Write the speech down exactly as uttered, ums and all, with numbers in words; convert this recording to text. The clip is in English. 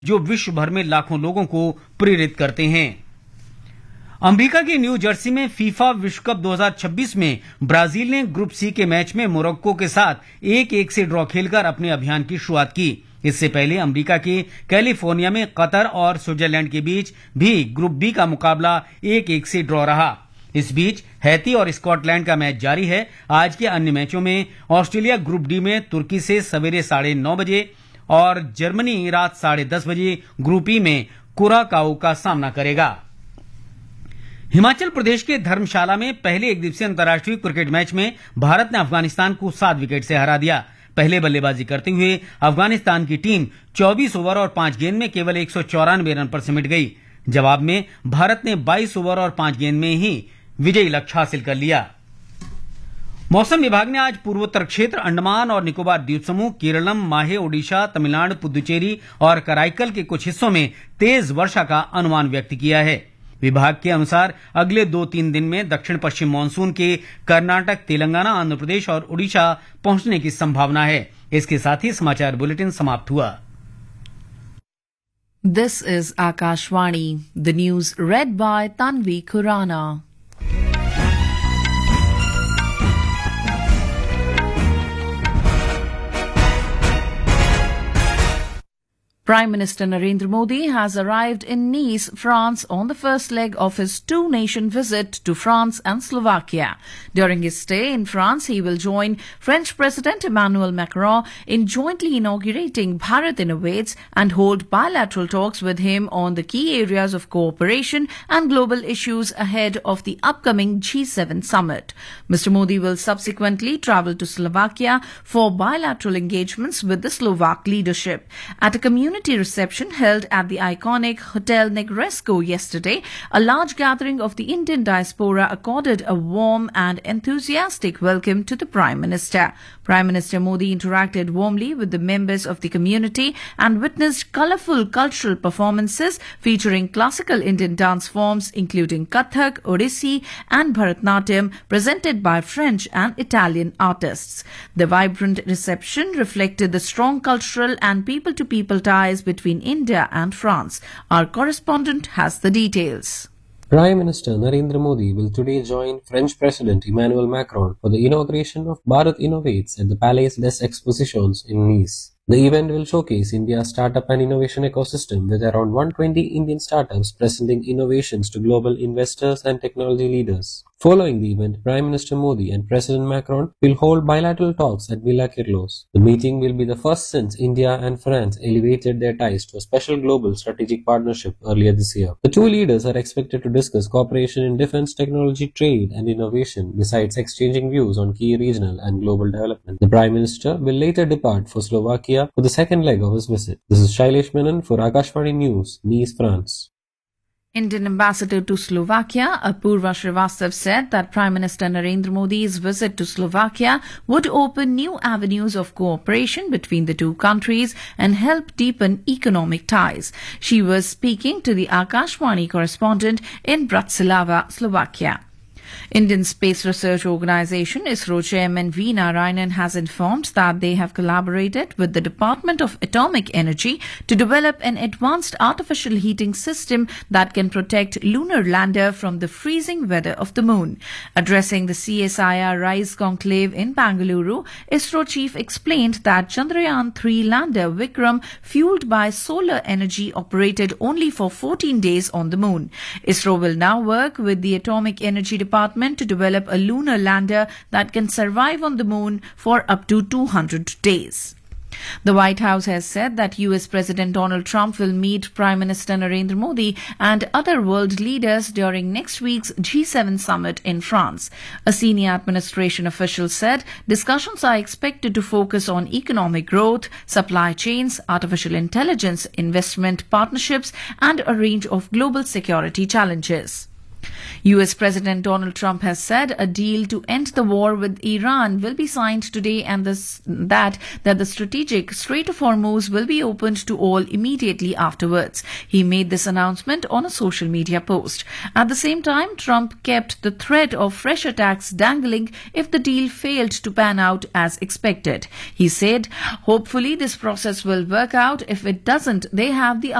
जो विश्व भर में लाखों लोगों को प्रेरित करते हैं। अमेरिका के न्यू जर्सी में फीफा विश्व कप दो हज़ार छब्बीस में ब्राजील ने ग्रुप सी के मैच में मोरक्को के साथ एक एक से ड्रॉ खेलकर अपने अभियान की शुरुआत की। इससे पहले अमेरिका के कैलिफोर्निया में कतर और स्विट्जरलैंड के बीच भी ग्रुप बी का मुकाबला एक एक से ड्रॉ रहा। इस बीच हैती और स्कॉटलैंड का मैच जारी है। आज के अन्य मैचों में ऑस्ट्रेलिया ग्रुप डी में तुर्की से सवेरे साढ़े नौ बजे और जर्मनी रात साढ़े दस बजे ग्रुप ई में कुराकाओ का सामना करेगा। हिमाचल प्रदेश के धर्मशाला में पहले एक दिवसीय अंतर्राष्ट्रीय क्रिकेट मैच में भारत ने अफगानिस्तान को सात विकेट से हरा दिया। पहले बल्लेबाजी करते हुए अफगानिस्तान की टीम चौबीस ओवर और पांच गेंद में केवल एक सौ चौरानवे रन पर सिमट गई। जवाब में भारत ने बाईस ओवर और पांच गेंद में ही विजयी लक्ष्य हासिल कर लिया। मौसम विभाग ने आज पूर्वोत्तर क्षेत्र, अंडमान और निकोबार द्वीप समूह, केरलम, माहे, ओडिशा, तमिलनाडु, पुदुचेरी और कराईकल के कुछ हिस्सों में तेज वर्षा का अनुमान व्यक्त किया है। विभाग के अनुसार अगले दो तीन दिन में दक्षिण पश्चिम मानसून के कर्नाटक, तेलंगाना, आंध्र प्रदेश और उड़ीसा पहुंचने की संभावना है। इसके साथ ही समाचार बुलेटिन समाप्त हुआ। This is Akashvani. The news read by Tanvi Khurana. Prime Minister Narendra Modi has arrived in Nice, France on the first leg of his two-nation visit to France and Slovakia. During his stay in France, he will join French President Emmanuel Macron in jointly inaugurating Bharat Innovates and hold bilateral talks with him on the key areas of cooperation and global issues ahead of the upcoming G seven summit. Mister Modi will subsequently travel to Slovakia for bilateral engagements with the Slovak leadership. At a community reception held at the iconic Hotel Negresco yesterday, a large gathering of the Indian diaspora accorded a warm and enthusiastic welcome to the Prime Minister. Prime Minister Modi interacted warmly with the members of the community and witnessed colourful cultural performances featuring classical Indian dance forms including Kathak, Odissi and Bharatnatyam presented by French and Italian artists. The vibrant reception reflected the strong cultural and people-to-people ties between India and France. Our correspondent has the details. Prime Minister Narendra Modi will today join French President Emmanuel Macron for the inauguration of Bharat Innovates at the Palais des Expositions in Nice. The event will showcase India's startup and innovation ecosystem with around one hundred twenty Indian startups presenting innovations to global investors and technology leaders. Following the event, Prime Minister Modi and President Macron will hold bilateral talks at Villa Kirlos. The meeting will be the first since India and France elevated their ties to a special global strategic partnership earlier this year. The two leaders are expected to discuss cooperation in defense, technology, trade and innovation, besides exchanging views on key regional and global development. The Prime Minister will later depart for Slovakia for the second leg of his visit. This is Shailesh Menon for Akashvani News, Nice, France. Indian ambassador to Slovakia, Apurva Srivastav, said that Prime Minister Narendra Modi's visit to Slovakia would open new avenues of cooperation between the two countries and help deepen economic ties. She was speaking to the Akashvani correspondent in Bratislava, Slovakia. Indian Space Research Organisation ISRO Chairman V. Narayanan has informed that they have collaborated with the Department of Atomic Energy to develop an advanced artificial heating system that can protect lunar lander from the freezing weather of the moon. Addressing the C S I R RISE conclave in Bangalore, ISRO chief explained that Chandrayaan three lander Vikram, fueled by solar energy, operated only for fourteen days on the moon. ISRO will now work with the Atomic Energy Department to develop a lunar lander that can survive on the moon for up to two hundred days. The White House has said that U S President Donald Trump will meet Prime Minister Narendra Modi and other world leaders during next week's G seven summit in France. A senior administration official said discussions are expected to focus on economic growth, supply chains, artificial intelligence, investment partnerships, and a range of global security challenges. U S President Donald Trump has said a deal to end the war with Iran will be signed today and this, that, that the strategic Strait of Hormuz will be opened to all immediately afterwards. He made this announcement on a social media post. At the same time, Trump kept the threat of fresh attacks dangling if the deal failed to pan out as expected. He said, hopefully this process will work out. If it doesn't, they have the